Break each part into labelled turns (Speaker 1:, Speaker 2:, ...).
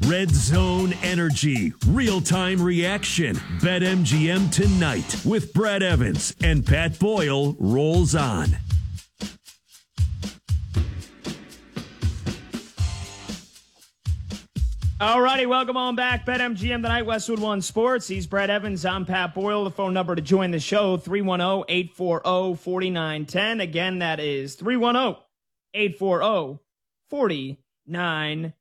Speaker 1: Red Zone Energy, real-time reaction. BetMGM tonight with Brad Evans and Pat Boyle rolls on.
Speaker 2: All righty, welcome on back. BetMGM tonight, Westwood One Sports. He's Brad Evans. I'm Pat Boyle. The phone number to join the show, 310-840-4910. Again, that is 310-840-4910.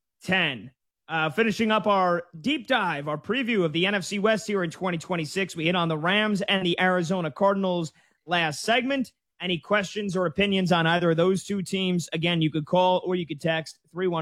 Speaker 2: Finishing up our deep dive, our preview of the NFC West here in 2026. We hit on the Rams and the Arizona Cardinals last segment. Any questions or opinions on either of those two teams? Again, you could call or you could text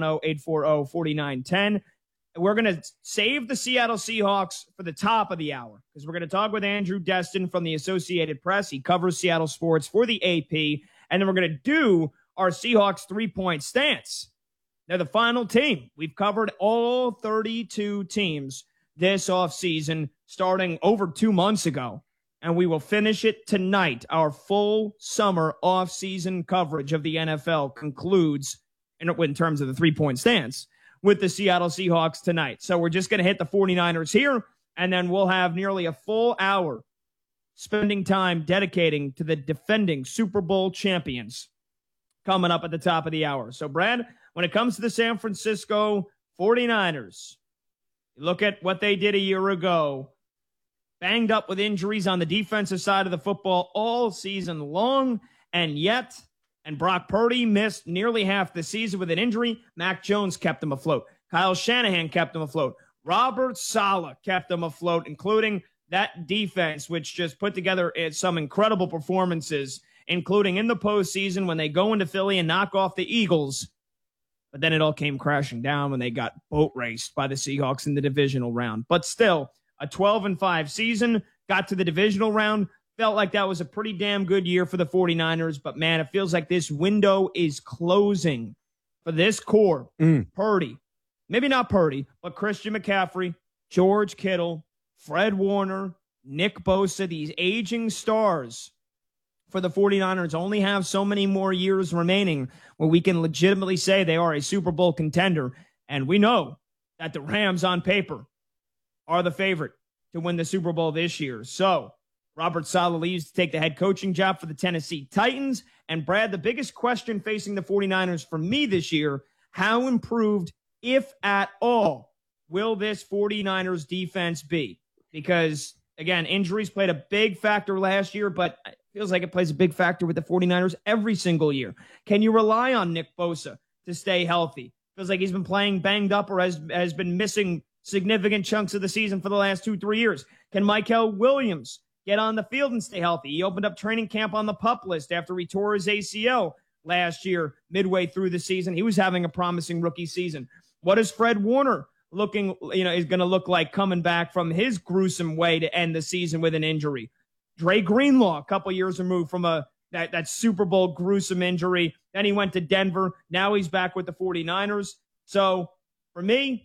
Speaker 2: 310-840-4910. We're going to save the Seattle Seahawks for the top of the hour because we're going to talk with Andrew Destin from the Associated Press. He covers Seattle sports for the AP. And then we're going to do our Seahawks three-point stance. They're the final team. We've covered all 32 teams this offseason starting over 2 months ago. And we will finish it tonight. Our full summer offseason coverage of the NFL concludes in terms of the three-point stance with the Seattle Seahawks tonight. So we're just going to hit the 49ers here, and then we'll have nearly a full hour spending time dedicating to the defending Super Bowl champions coming up at the top of the hour. So, Brad, when it comes to the San Francisco 49ers, you look at what they did a year ago, banged up with injuries on the defensive side of the football all season long, and yet... And Brock Purdy missed nearly half the season with an injury. Mac Jones kept him afloat. Kyle Shanahan kept him afloat. Robert Saleh kept them afloat, including that defense, which just put together some incredible performances, including in the postseason when they go into Philly and knock off the Eagles. But then it all came crashing down when they got boat raced by the Seahawks in the divisional round. But still, a 12-5 season, got to the divisional round. Felt like that was a pretty damn good year for the 49ers, but man, it feels like this window is closing for this core. Purdy, maybe not Purdy, but Christian McCaffrey, George Kittle, Fred Warner, Nick Bosa, these aging stars for the 49ers only have so many more years remaining where we can legitimately say they are a Super Bowl contender. And we know that the Rams on paper are the favorite to win the Super Bowl this year. So, Robert Saleh leaves to take the head coaching job for the Tennessee Titans. And Brad, the biggest question facing the 49ers for me this year, how improved, if at all, will this 49ers defense be? Because, again, injuries played a big factor last year, but it feels like it plays a big factor with the 49ers every single year. Can you rely on Nick Bosa to stay healthy? Feels like he's been playing banged up or has been missing significant chunks of the season for the last 2-3 years. Can Michael Williams get on the field and stay healthy? He opened up training camp on the PUP list after he tore his ACL last year, midway through the season. He was having a promising rookie season. What is Fred Warner is going to look like coming back from his gruesome way to end the season with an injury? Dre Greenlaw, a couple years removed from that Super Bowl gruesome injury. Then he went to Denver. Now he's back with the 49ers. So for me,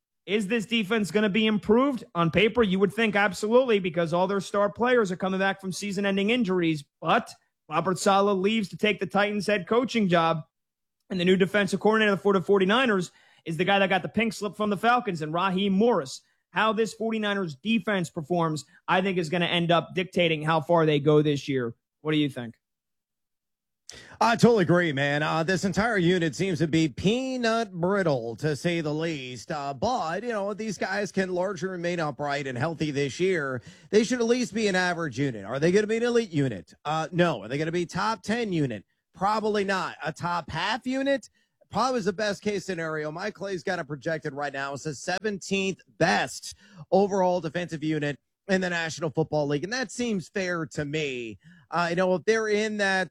Speaker 2: is this defense going to be improved? On paper, you would think absolutely, because all their star players are coming back from season-ending injuries. But Robert Saleh leaves to take the Titans head coaching job. And the new defensive coordinator for the 49ers is the guy that got the pink slip from the Falcons, and Raheem Morris. How this 49ers defense performs, I think, is going to end up dictating how far they go this year. What do you think?
Speaker 3: I totally agree, man. This entire unit seems to be peanut brittle, to say the least. But, these guys can largely remain upright and healthy this year. They should at least be an average unit. Are they going to be an elite unit? No. Are they going to be top 10 unit? Probably not. A top half unit? Probably is the best case scenario. Mike Clay's got it projected right now. It's the 17th best overall defensive unit in the National Football League. And that seems fair to me. If they're in that,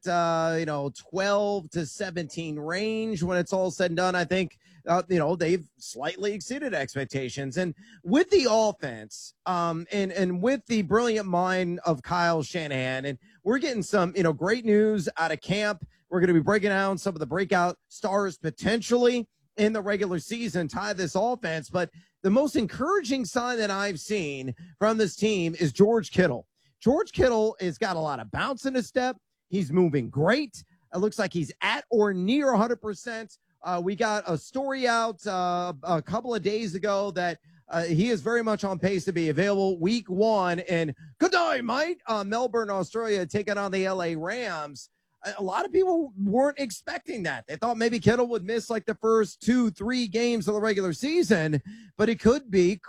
Speaker 3: 12 to 17 range when it's all said and done, I think, they've slightly exceeded expectations. And with the offense, and with the brilliant mind of Kyle Shanahan, and we're getting some, great news out of camp. We're going to be breaking down some of the breakout stars potentially in the regular season, tie this offense. But the most encouraging sign that I've seen from this team is George Kittle. George Kittle has got a lot of bounce in his step. He's moving great. It looks like he's at or near 100% We got a story out a couple of days ago that he is very much on pace to be available week 1. And good night, mate. Melbourne, Australia, taking on the LA Rams. A lot of people weren't expecting that. They thought maybe Kittle would miss like the first 2-3 games of the regular season, but it could be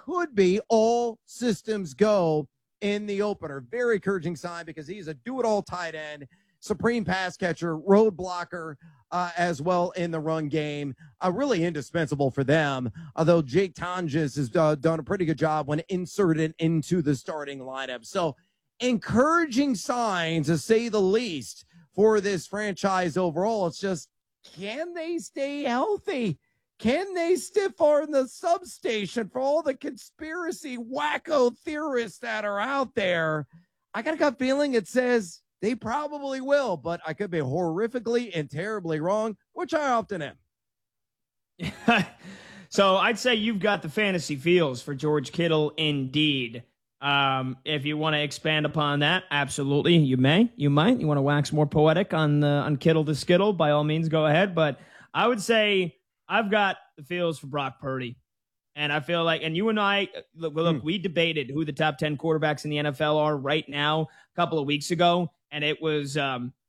Speaker 3: all systems go in the opener. Very encouraging sign because he's a do-it-all tight end, supreme pass catcher, road blocker, as well in the run game. Really indispensable for them, although Jake Tonjes has done a pretty good job when inserted into the starting lineup. So encouraging signs, to say the least, for this franchise overall. It's just, can they stay healthy? Can they stiff arm the substation for all the conspiracy wacko theorists that are out there? I got a gut feeling it says they probably will, but I could be horrifically and terribly wrong, which I often am.
Speaker 2: So I'd say you've got the fantasy feels for George Kittle indeed. If you want to expand upon that, absolutely, you may. You might. You want to wax more poetic on Kittle to Skittle, by all means, go ahead. But I would say I've got the feels for Brock Purdy. And I feel like, and you and I, look, we debated who the top 10 quarterbacks in the NFL are right now a couple of weeks ago. And it was,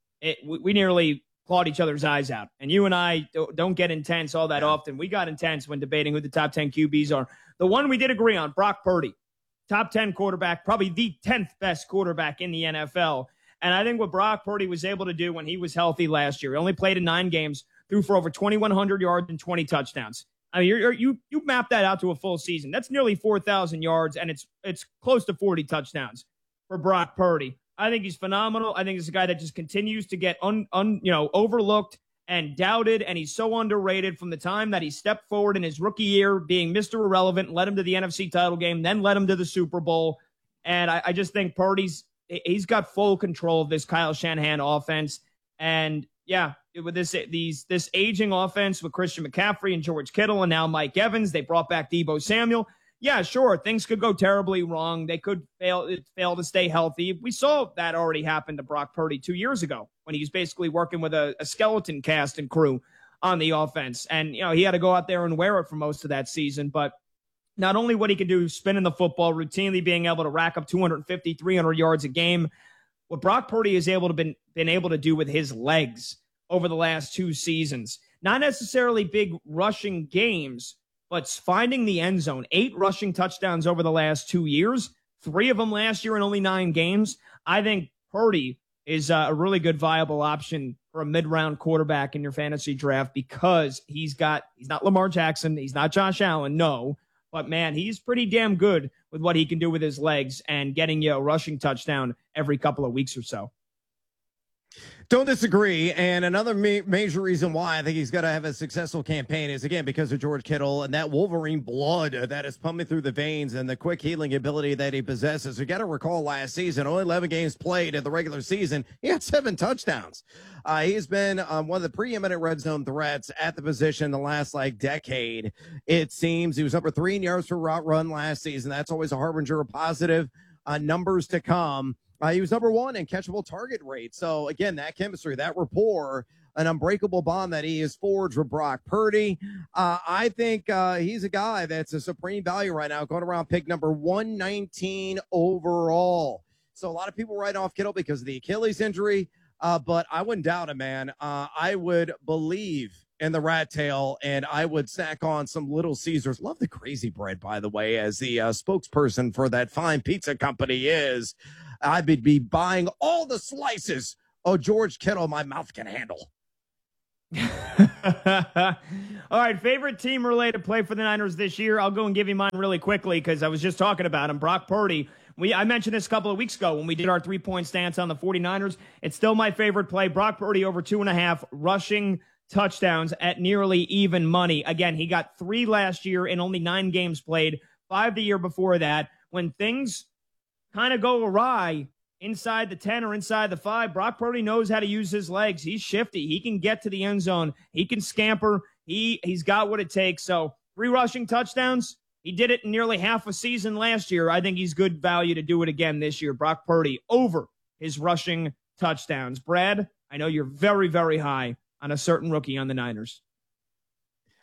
Speaker 2: we nearly clawed each other's eyes out. And you and I don't get intense all that often. We got intense when debating who the top 10 QBs are. The one we did agree on, Brock Purdy. Top 10 quarterback, probably the 10th best quarterback in the NFL. And I think what Brock Purdy was able to do when he was healthy last year, he only played in 9 games, threw for over 2,100 yards and 20 touchdowns. I mean, you map that out to a full season. That's nearly 4,000 yards, and it's close to 40 touchdowns for Brock Purdy. I think he's phenomenal. I think he's a guy that just continues to get overlooked and doubted, and he's so underrated from the time that he stepped forward in his rookie year, being Mr. Irrelevant, led him to the NFC title game, then led him to the Super Bowl. And I just think he's got full control of this Kyle Shanahan offense. And yeah, with this aging offense with Christian McCaffrey and George Kittle and now Mike Evans, they brought back Deebo Samuel. Yeah, sure, things could go terribly wrong. They could fail to stay healthy. We saw that already happen to Brock Purdy 2 years ago when he was basically working with a skeleton cast and crew on the offense. And, he had to go out there and wear it for most of that season. But not only what he could do spinning the football, routinely being able to rack up 250, 300 yards a game, what Brock Purdy is been able to do with his legs over the last 2 seasons. Not necessarily big rushing games, but finding the end zone. 8 rushing touchdowns over the last 2 years, 3 of them last year in only 9 games. I think Purdy is a really good viable option for a mid-round quarterback in your fantasy draft because he's not Lamar Jackson, he's not Josh Allen, no, but man, he's pretty damn good with what he can do with his legs and getting you a rushing touchdown every couple of weeks or so.
Speaker 3: Don't disagree. And another major reason why I think he's going to have a successful campaign is, again, because of George Kittle and that Wolverine blood that is pumping through the veins and the quick healing ability that he possesses. You got to recall last season, only 11 games played in the regular season. He had 7 touchdowns. He's been one of the preeminent red zone threats at the position the last decade. It seems he was number 3 in yards per route run last season. That's always a harbinger of positive numbers to come. He was number 1 in catchable target rate. So, again, that chemistry, that rapport, an unbreakable bond that he has forged with Brock Purdy. I think he's a guy that's a supreme value right now, going around pick number 119 overall. So, a lot of people write off Kittle because of the Achilles injury, but I wouldn't doubt it, man. I would believe in the rat tail, and I would snack on some Little Caesars. Love the crazy bread, by the way, as the spokesperson for that fine pizza company is. I would be buying all the slices of George Kittle my mouth can handle.
Speaker 2: All right, favorite team-related play for the Niners this year. I'll go and give you mine really quickly because I was just talking about him. Brock Purdy. I mentioned this a couple of weeks ago when we did our 3-point stance on the 49ers. It's still my favorite play. Brock Purdy over 2.5 rushing touchdowns at nearly even money. Again, he got 3 last year in only 9 games played, 5 the year before that. When things kind of go awry inside the 10 or inside the 5, Brock Purdy knows how to use his legs. He's shifty. He can get to the end zone. He can scamper. He's got what it takes. So 3 rushing touchdowns. He did it in nearly half a season last year. I think he's good value to do it again this year. Brock Purdy over his rushing touchdowns. Brad, I know you're very, very high on a certain rookie on the Niners.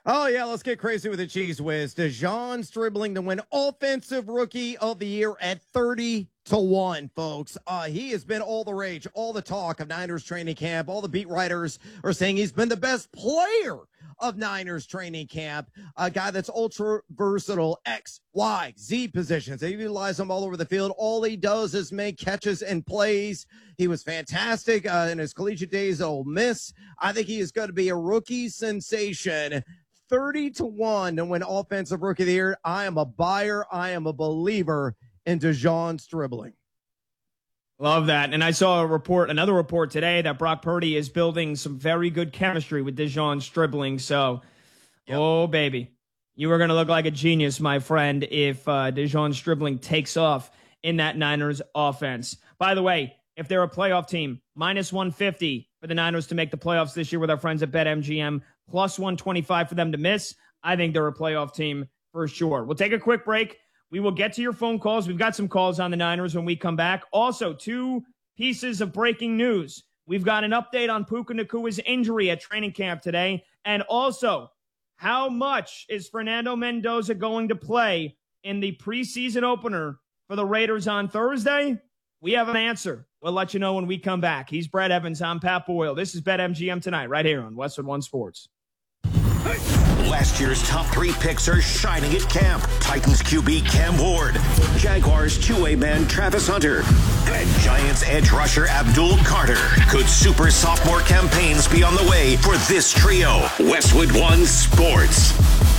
Speaker 3: Oh, yeah, let's get crazy with the Cheese Whiz. DeJon Stribling to win Offensive Rookie of the Year at 30-1, folks. He has been all the rage, all the talk of Niners training camp. All the beat writers are saying he's been the best player of Niners training camp. A guy that's ultra versatile, X, Y, Z positions. They utilize him all over the field. All he does is make catches and plays. He was fantastic in his collegiate days at Ole Miss. I think he is going to be a rookie sensation. 30-1 to win Offensive Rookie of the Year. I am a buyer. I am a believer in DeJon Stribling.
Speaker 2: Love that. And I saw another report today that Brock Purdy is building some very good chemistry with DeJon Stribling. So, Oh, baby, you are going to look like a genius, my friend, if DeJon Stribling takes off in that Niners offense. By the way, if they're a playoff team, minus 150 for the Niners to make the playoffs this year with our friends at BetMGM, plus 125 for them to miss. I think they're a playoff team for sure. We'll take a quick break. We will get to your phone calls. We've got some calls on the Niners when we come back. Also, 2 pieces of breaking news. We've got an update on Puka Nacua's injury at training camp today. And also, how much is Fernando Mendoza going to play in the preseason opener for the Raiders on Thursday? We have an answer. We'll let you know when we come back. He's Brett Evans. I'm Pat Boyle. This is BetMGM Tonight right here on Westwood One Sports.
Speaker 4: Last year's top 3 picks are shining at camp. Titans QB Cam Ward, Jaguars two-way man Travis Hunter, and Giants edge rusher Abdul Carter. Could super sophomore campaigns be on the way for this trio? Westwood One Sports.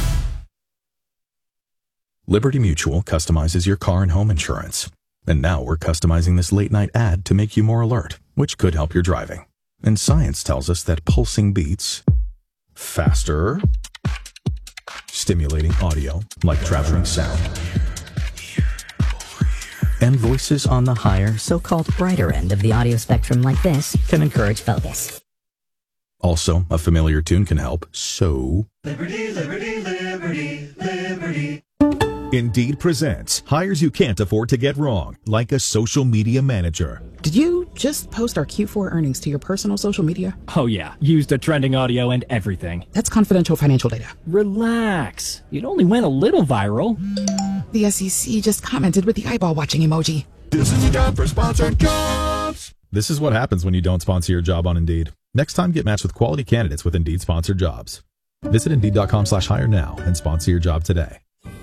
Speaker 5: Liberty Mutual customizes your car and home insurance. And now we're customizing this late-night ad to make you more alert, which could help your driving. And science tells us that pulsing beats faster, stimulating audio like traveling sound,
Speaker 6: and voices on the higher, so-called brighter end of the audio spectrum like this can encourage focus.
Speaker 5: Also, a familiar tune can help, so...
Speaker 7: Liberty, liberty, liberty, liberty.
Speaker 8: Indeed presents hires you can't afford to get wrong, like a social media manager.
Speaker 9: Did you just post our Q4 earnings to your personal social media?
Speaker 10: Oh yeah, used the trending audio and everything.
Speaker 9: That's confidential financial data.
Speaker 10: Relax. It only went a little viral.
Speaker 9: The SEC just commented with the eyeball watching emoji.
Speaker 8: This is a job for sponsored jobs. This is what happens when you don't sponsor your job on Indeed. Next time, get matched with quality candidates with Indeed sponsored jobs. Visit Indeed.com/hire now and sponsor your job today.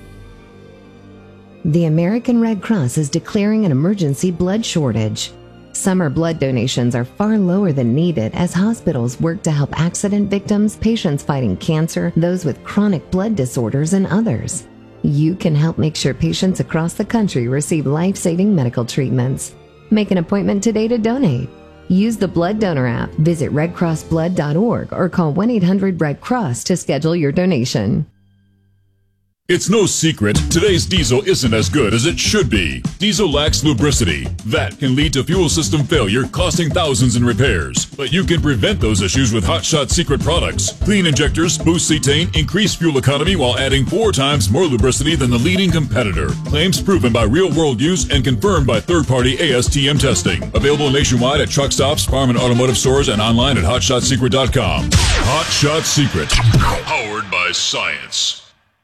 Speaker 11: The American Red Cross is declaring an emergency blood shortage. Summer blood donations are far lower than needed as hospitals work to help accident victims, patients fighting cancer, those with chronic blood disorders, and others. You can help make sure patients across the country receive life-saving medical treatments. Make an appointment today to donate. Use the Blood Donor app, visit redcrossblood.org, or call 1-800-RED-CROSS to schedule your donation.
Speaker 12: It's no secret, today's diesel isn't as good as it should be. Diesel lacks lubricity. That can lead to fuel system failure, costing thousands in repairs. But you can prevent those issues with Hot Shot Secret products. Clean injectors boost cetane, increase fuel economy while adding 4 times more lubricity than the leading competitor. Claims proven by real-world use and confirmed by third-party ASTM testing. Available nationwide at truck stops, farm and automotive stores, and online at HotShotSecret.com. Hot Shot Secret. Powered by science.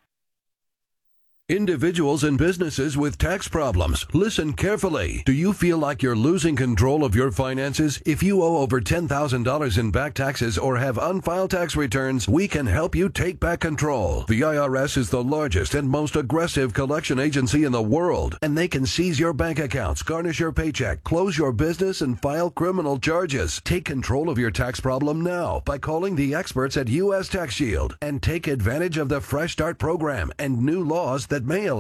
Speaker 13: Individuals and businesses with tax problems, listen carefully. Do you feel like you're losing control of your finances? If you owe over $10,000 in back taxes or have unfiled tax returns, we can help you take back control. The IRS is the largest and most aggressive collection agency in the world, and they can seize your bank accounts, garnish your paycheck, close your business, and file criminal charges. Take control of your tax problem now by calling the experts at U.S. Tax Shield and take advantage of the Fresh Start program and new laws that may allow